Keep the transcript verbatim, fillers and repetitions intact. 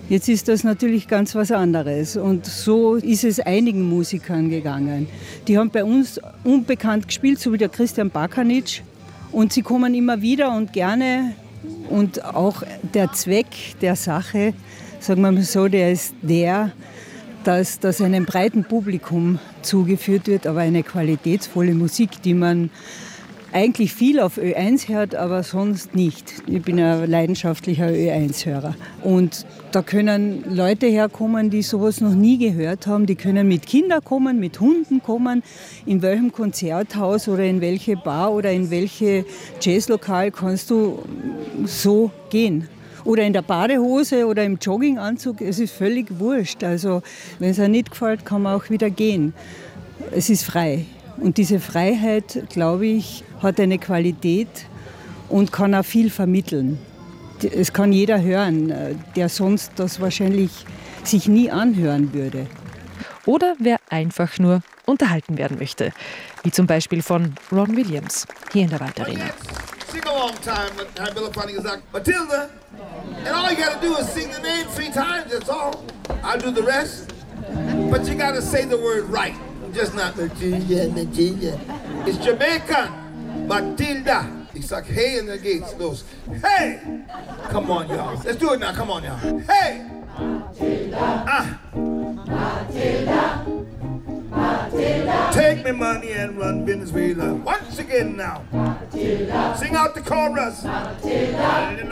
Jetzt ist das natürlich ganz was anderes und so ist es einigen Musikern gegangen. Die haben bei uns unbekannt gespielt, so wie der Christian Bakanic, und sie kommen immer wieder und gerne und auch der Zweck der Sache, sagen wir mal so, der ist der, dass das einem breiten Publikum zugeführt wird, aber eine qualitätsvolle Musik, die man eigentlich viel auf Ö eins hört, aber sonst nicht. Ich bin ein leidenschaftlicher Ö eins Hörer. Und da können Leute herkommen, die sowas noch nie gehört haben. Die können mit Kindern kommen, mit Hunden kommen. In welchem Konzerthaus oder in welche Bar oder in welche Jazzlokal kannst du so gehen? Oder in der Badehose oder im Jogginganzug, es ist völlig wurscht. Also wenn es einem nicht gefällt, kann man auch wieder gehen. Es ist frei. Und diese Freiheit, glaube ich, hat eine Qualität und kann auch viel vermitteln. Es kann jeder hören, der sonst das wahrscheinlich sich nie anhören würde. Oder wer einfach nur unterhalten werden möchte, wie zum Beispiel von Ron Williams hier in der Waldarena. Sing-along time when Bill Funny is like, Matilda, and all you gotta do is sing the name three times, that's all. I'll do the rest. But you gotta say the word right, just not Matilda, Matilda. It's Jamaican, Matilda. It's like hey in the gates, goes, hey! Come on, y'all. Let's do it now, come on, y'all. Hey! Matilda. Ah. Matilda. Matilda. Take me money and run Venezuela. Once again now. Matilda. Sing out the chorus. Matilda.